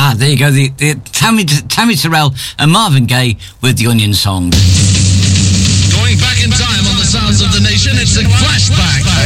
There you go. The Tammy Terrell and Marvin Gaye with the Onion Song. Going back in time on the Sounds of the Nation, it's a flashback.